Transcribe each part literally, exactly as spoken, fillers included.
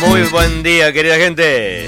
Muy buen día, querida gente.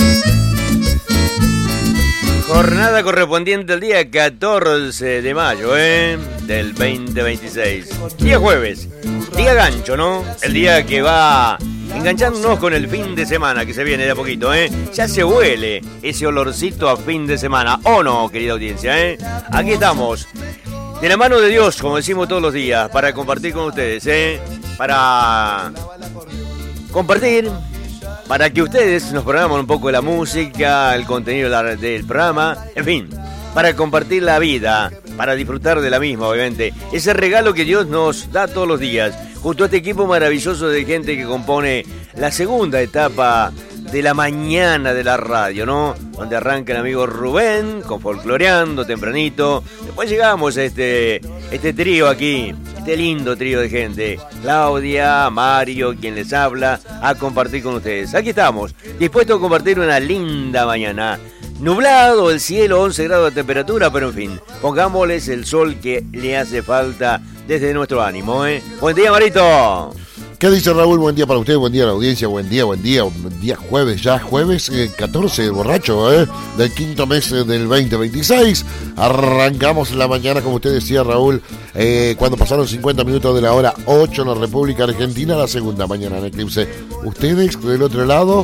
Jornada correspondiente al día catorce de mayo, ¿eh? Del veinte veintiséis. Día jueves. Día gancho, ¿no? El día que va enganchándonos con el fin de semana que se viene de a poquito, ¿eh? Ya se huele ese olorcito a fin de semana. ¿O no, querida audiencia, eh? Aquí estamos. De la mano de Dios, como decimos todos los días, para compartir con ustedes, ¿eh? Para compartir, para que ustedes nos programen un poco de la música, el contenido del programa, en fin, para compartir la vida, para disfrutar de la misma, obviamente. Ese regalo que Dios nos da todos los días, junto a este equipo maravilloso de gente que compone la segunda etapa de la mañana de la radio, ¿no? Donde arranca el amigo Rubén con Folcloreando tempranito. Después llegamos a este, este trío aquí, este lindo trío de gente. Claudia, Mario, quien les habla, a compartir con ustedes. Aquí estamos, dispuestos a compartir una linda mañana. Nublado el cielo, once grados de temperatura, pero en fin, pongámosles el sol que le hace falta desde nuestro ánimo, ¿eh? Buen día, Marito. ¿Qué dice Raúl? Buen día para usted, buen día a la audiencia, buen día, buen día, buen día jueves, ya jueves eh, catorce, el borracho, ¿eh? Del quinto mes eh, del veinte veintiséis. Arrancamos la mañana, como usted decía, Raúl, eh, cuando pasaron cincuenta minutos de la hora ocho en la República Argentina, la segunda mañana en Eclipse. Ustedes del otro lado,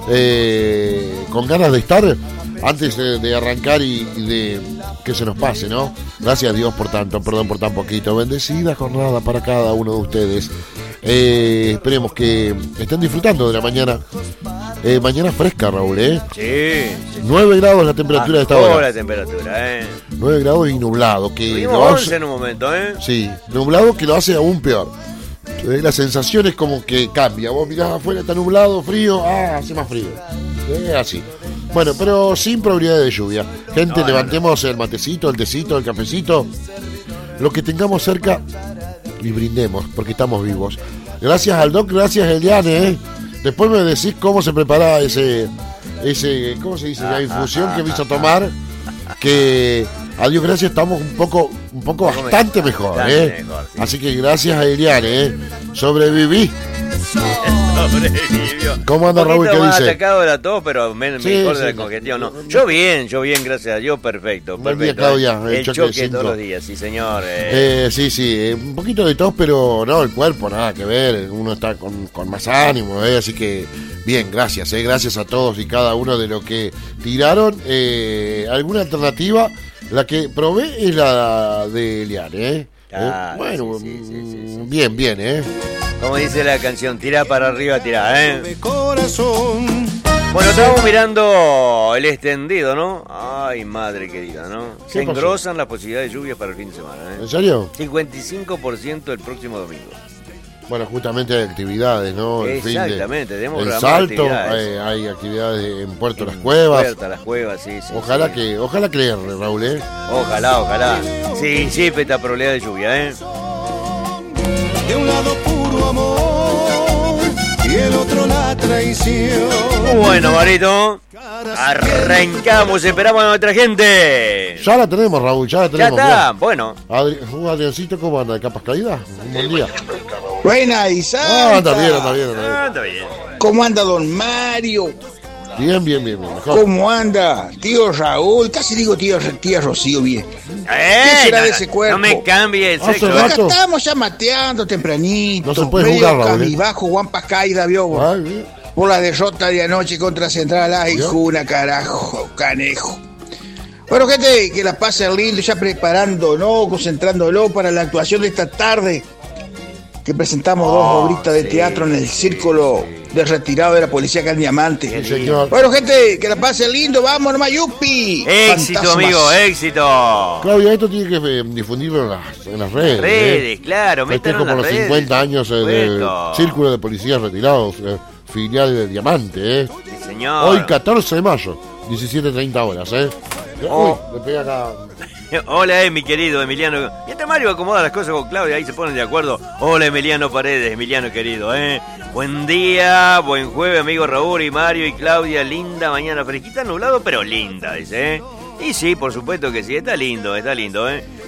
eh, con ganas de estar antes de, de arrancar y, y de que se nos pase, ¿no? Gracias a Dios por tanto, perdón por tan poquito. Bendecida jornada para cada uno de ustedes. Eh, esperemos que estén disfrutando de la mañana. Eh, mañana fresca, Raúl, ¿eh? Sí. nueve grados la temperatura de esta hora. la temperatura, ¿eh? nueve grados y nublado. Que Tuvimos lo hace, once en un momento, ¿eh? Sí, nublado que lo hace aún peor. Eh, la sensación es como que cambia. Vos mirás afuera, está nublado, frío, ah, hace más frío. Eh, así. Bueno, pero sin probabilidad de lluvia. Gente, no, levantemos no, no. el matecito, el tecito, el cafecito. Lo que tengamos cerca y brindemos, porque estamos vivos. Gracias al Doc, gracias Eliane, ¿eh? Después me decís cómo se prepara ese, ese ¿cómo se dice? La infusión que me hizo tomar, que a Dios gracias estamos un poco, un poco bastante mejor, ¿eh? Mejor, sí. Así que gracias a Eliane, ¿eh? Sobreviví. Sobrevivió. ¿Cómo anda Raúl? ¿Qué más dice? Atacado de la tos, pero me, sí, mejor sí, de la sí. congestión, ¿no? Yo bien, yo bien, gracias a Dios, perfecto. Buen perfecto. día, Claudia. El, el choque, choque todos los días, sí, señor. Eh. Eh, sí, sí, eh, un poquito de tos, pero no, el cuerpo, nada que ver. Uno está con, con más ánimo, eh, así que bien, gracias, eh, gracias a todos y cada uno de los que tiraron. Eh, ¿Alguna alternativa? La que probé es la de Eliane, ¿eh? Ah, eh bueno, sí, sí, sí, sí, sí. bien, bien, ¿eh? Como dice la canción, tira para arriba, tira, ¿eh? Bueno, estábamos mirando el extendido, ¿no? Ay, madre querida, ¿no? Se engrosan las posibilidades de lluvias para el fin de semana, ¿eh? ¿En serio? cincuenta y cinco por ciento el próximo domingo. Bueno, justamente hay actividades, ¿no? El Exactamente, fin de, tenemos el Salto, hay, hay actividades en Puerto en Las Cuevas. Puerto Las Cuevas, sí, sí. Ojalá sí. que, ojalá que le Raúl, ¿eh? Ojalá, ojalá. Sí, sí, esta probabilidad de lluvia, ¿eh? De un lado puro amor y el otro la traición. Bueno, Marito, arrancamos, esperamos a nuestra gente. Ya la tenemos, Raúl, ya la tenemos. Ya está, bien. bueno. Adri Adriancito, ¿cómo anda? ¿De capas caídas? Un buen día. Buena y santa. Ah, anda bien, anda bien, anda bien. Ah, está bien. ¿Cómo anda don Mario? Bien, bien, bien, bien. Mejor. ¿Cómo anda tío Raúl? Casi digo tío, tía Rocío, bien. Eh, ¿Qué será no, de ese cuerpo? No me cambie el sexo. Hace Acá rato. estamos ya mateando tempranito. No se puede medio jugar, Raúl, ¿eh? Cabizbajo, Guampas caída, vio. Ay, bien. Por la derrota de anoche contra Central. Ay, ¿Yo? juna, carajo, canejo. Bueno, gente, que la pasen lindo, ya preparando, ¿no? Concentrándolo para la actuación de esta tarde. Que presentamos Oh, dos obritas de sí, teatro en el círculo sí. de retirado de la policía acá en Diamante. Sí, señor. Bueno, gente, que la pasen lindo, vamos nomás, yupi. Éxito, Fantasmas. amigo, éxito. Claudia, esto tiene que eh, difundirlo en las, en las redes. Redes, ¿eh? claro, métanlo Festejo en por las los redes, cincuenta años eh, del supuesto. Círculo de Policías Retirados, eh, filial de Diamante, ¿eh? Sí, señor. Hoy catorce de mayo, diecisiete treinta horas, ¿eh? Oh. Uy, le pega acá. Hola, eh, mi querido Emiliano. Y este Mario acomoda las cosas con Claudia, ahí se ponen de acuerdo. Hola, Emiliano Paredes, Emiliano querido, ¿eh? Buen día, buen jueves, amigo Raúl y Mario y Claudia. Linda mañana, fresquita, nublado, pero linda, dice, ¿eh? Y sí, por supuesto que sí, está lindo, está lindo, ¿eh?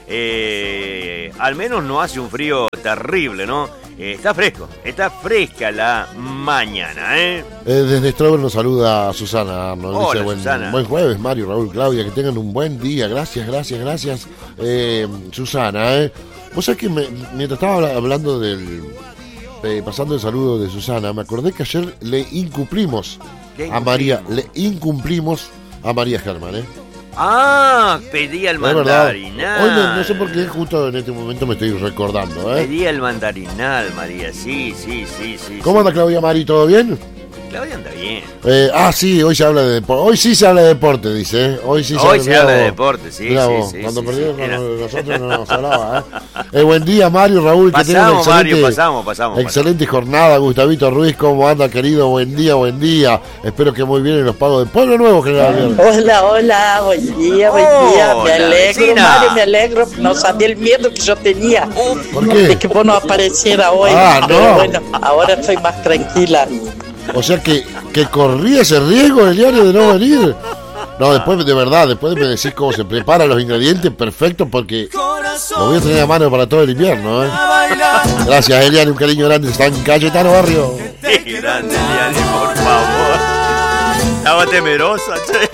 eh, al menos no hace un frío terrible, ¿no? Eh, está fresco, está fresca la mañana, ¿eh? Eh, desde Strober nos saluda Susana. Nos Hola, dice buen, Susana. buen jueves, Mario, Raúl, Claudia, que tengan un buen día. Gracias, gracias, gracias. Eh, Susana, ¿eh? Vos sabés que me, mientras estaba habla- hablando del... Eh, pasando el saludo de Susana, me acordé que ayer le incumplimos ¿Qué a María, le incumplimos a María Germán, ¿eh? Ah, pedí el Es verdad. mandarinal. Hoy me- no sé por qué justo en este momento me estoy recordando, ¿eh? Pedí el mandarinal, María, sí, sí, sí, sí. ¿Cómo sí. anda Claudia Mari? ¿Todo bien? Claudia anda bien. Eh, ah, sí, hoy se habla de deporte. Hoy sí se habla de deporte, dice. ¿eh? Hoy sí se Hoy habla, se mirá habla de vos. deporte, sí, Mirá sí, vos, sí, Cuando sí, perdieron sí, era. con nosotros no nos hablaba, ¿eh? Eh, buen día, Mario, Raúl. Que tengan Pasamos, excelente, Mario, pasamos, pasamos. excelente jornada, Gustavito Ruiz. ¿Cómo anda, querido? Buen día, buen día. Espero que muy bien en los pagos de Pueblo Nuevo, General Alvear. Hola, hola, buen día, buen día. Me Hola, alegro, vecina. Mario, me alegro. No sabía el miedo que yo tenía ¿Por de qué? que vos no apareciera hoy. Ah, no. Pero bueno, ahora estoy más tranquila. O sea que, que corría ese riesgo el diario de no venir. No, después de verdad, después me decís cómo se preparan los ingredientes, perfecto, porque lo voy a tener a mano para todo el invierno, ¿eh? Gracias, Eliane, un cariño grande. Está en Cayetano Barrio. Qué grande, Eliane, por favor. Estaba temerosa, che.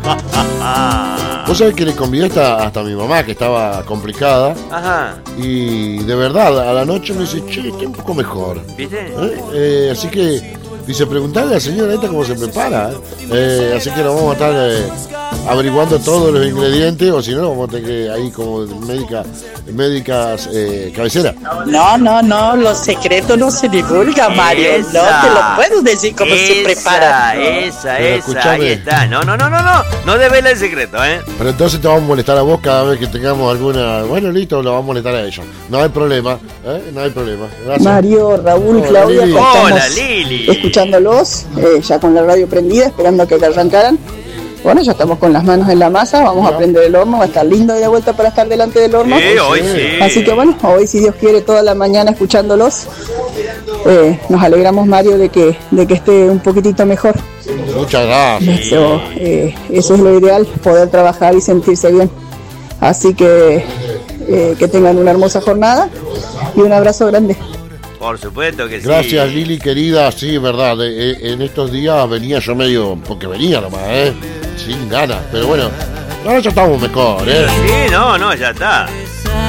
Vos sabés que le convidé hasta, hasta a mi mamá, que estaba complicada, Ajá, y de verdad, a la noche me dice, che, estoy un poco mejor. ¿viste? ¿Eh? Eh, así que, dice, preguntale a la señora esta cómo se prepara. ¿eh? Eh, así que nos vamos a estar eh, averiguando todos los ingredientes, o si no, vamos a tener que ahí como médica, médicas eh, cabecera. No, no, no, los secretos no se divulgan, Mario. Esa. No te lo puedo decir cómo se prepara. Esa, Pero esa, escuchame. ahí está. No, no, no, no, no. No devela el secreto, ¿eh? Pero entonces te vamos a molestar a vos cada vez que tengamos alguna... Bueno, listo, lo vamos a molestar a ellos. No hay problema, ¿eh? No hay problema. Gracias. Mario, Raúl, Hola, Claudia, Lili. acá Hola, estamos Lili. escuchándolos, eh, ya con la radio prendida, esperando que arrancaran. Bueno, ya estamos con las manos en la masa, vamos a prender el horno, va a estar lindo de vuelta para estar delante del horno. Sí, hoy sí. Así que bueno, hoy si Dios quiere toda la mañana escuchándolos. Eh, nos alegramos, Mario, de que, de que esté un poquitito mejor. Muchas gracias. Eso, eh, eso es lo ideal, poder trabajar y sentirse bien. Así que eh, que tengan una hermosa jornada y un abrazo grande. Por supuesto que sí. Gracias, Lili, querida. Sí, verdad, eh, eh, en estos días venía yo medio... Porque venía nomás, ¿eh? Sin ganas. Pero bueno, ahora ya estamos mejor, ¿eh? Sí, no, no, ya está.